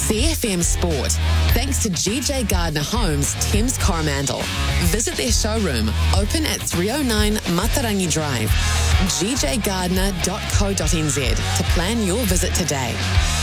CFM Sport, thanks to GJ Gardner Homes, Thames Coromandel. Visit their showroom, open at 309 Matarangi Drive, gjgardner.co.nz to plan your visit today.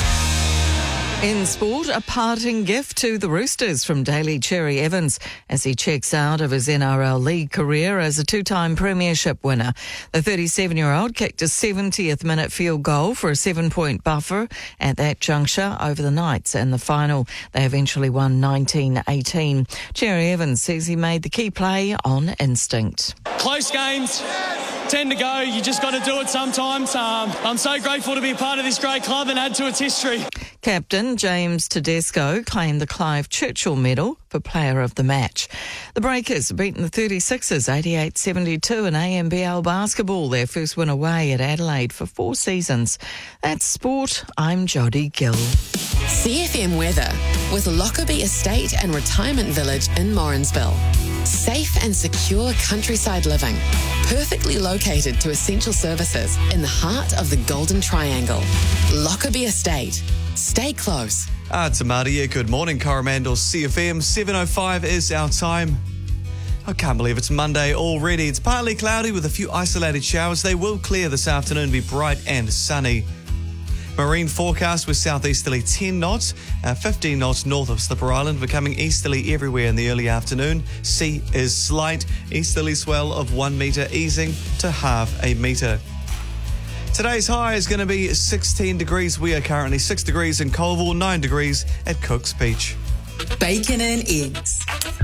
In sport, a parting gift to the Roosters from Daly Cherry Evans as he checks out of his NRL League career as a two-time premiership winner. The 37-year-old kicked a 70th minute field goal for a 7-point buffer at that juncture over the Knights in the final. They eventually won 19-18. Cherry Evans says he made the key play on instinct. Close games, 10 to go. You just got to do it sometimes. I'm so grateful to be a part of this great club and add to its history. Captain James Tedesco claimed the Clive Churchill Medal for Player of the Match. The Breakers beaten the 36ers 88-72 in AMBL basketball, their first win away at Adelaide for 4 seasons. That's sport. I'm Jodie Gill. CFM weather with Lockerbie Estate and Retirement Village in Morrinsville. Safe and secure countryside living, perfectly located to essential services in the heart of the Golden Triangle. Lockerbie Estate. Stay close. It's Amadia. Good morning, Coromandel CFM. 7:05 is our time. I can't believe it's Monday already. It's partly cloudy with a few isolated showers. They will clear this afternoon, be bright and sunny. Marine forecast with southeasterly 10 knots, 15 knots north of Slipper Island, becoming easterly everywhere in the early afternoon. Sea is slight, easterly swell of 1 metre easing to half a metre. Today's high is going to be 16 degrees. We are currently 6 degrees in Colville, 9 degrees at Cook's Beach. Bacon and eggs.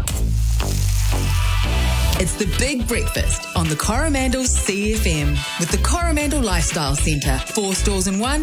It's the big breakfast on the Coromandel CFM with the Coromandel Lifestyle Centre. 4 stores in one.